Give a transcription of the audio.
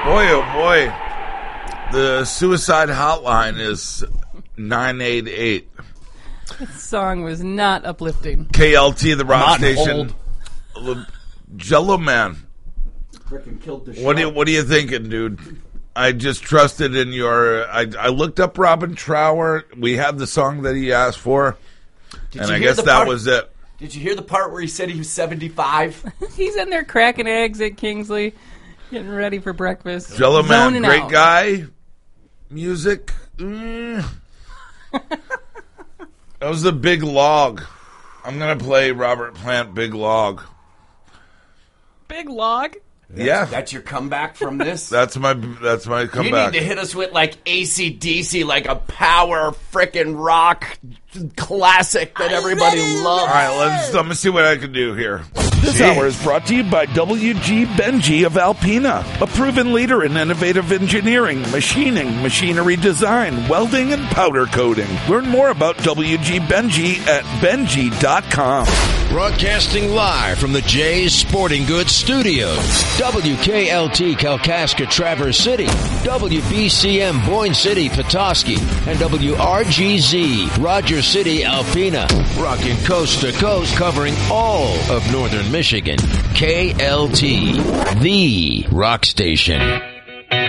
Boy, oh boy. The suicide hotline is 988. This song was not uplifting. KLT, the rock station. Jello Man. Freaking killed the show. What are you thinking, dude? I just trusted in your... I looked up Robin Trower. We had the song that he asked for. And I guess that was it. Did you hear the part where he said he was 75? He's in there cracking eggs at Kingsley, getting ready for breakfast. Jello Man, zoning great out. guy. Music. That was the Big Log. I'm going to play Robert Plant, Big Log. Big log. Yeah. That's your comeback from this? That's my comeback. You need to hit us with like AC/DC, like a power frickin' rock classic that everybody loves. All right, let me see what I can do here. This hour is brought to you by WG Benji of Alpena, a proven leader in innovative engineering, machining, machinery design, welding, and powder coating. Learn more about WG Benji at benji.com. Broadcasting live from the Jay's Sporting Goods Studios. WKLT Kalkaska Traverse City, WBCM Boyne City Petoskey, and WRGZ Rogers City Alpena. Rocking coast to coast, covering all of northern Michigan. KLT, the rock station.